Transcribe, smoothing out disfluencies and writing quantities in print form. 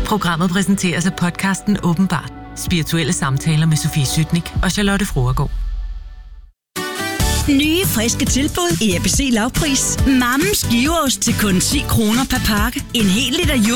Programmet præsenteres af podcasten Åbenbart. Spirituelle samtaler med Sofie Sytnik og Charlotte Fruergaard. Nye, friske tilbud i ABC Lavpris. Mammens giveost til kun 10 kroner per pakke. En hel liter